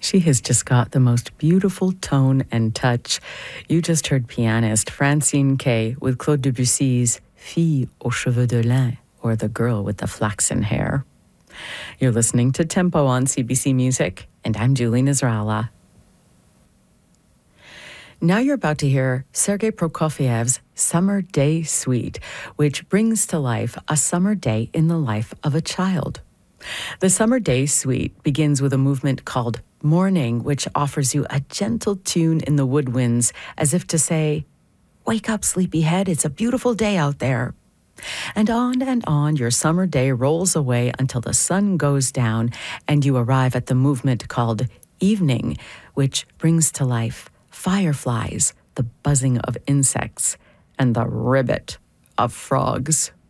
She has just got the most beautiful tone and touch. You just heard pianist Francine Kay with Claude Debussy's Fille aux cheveux de lin, or The Girl with the Flaxen Hair. You're listening to Tempo on CBC Music, and I'm Julie Nazrala. Now you're about to hear Sergei Prokofiev's Summer Day Suite, which brings to life a summer day in the life of a child. The Summer Day Suite begins with a movement called Morning, which offers you a gentle tune in the woodwinds, as if to say, "Wake up, sleepyhead, it's a beautiful day out there." And on your summer day rolls away until the sun goes down and you arrive at the movement called Evening, which brings to life fireflies, the buzzing of insects, and the ribbit of frogs.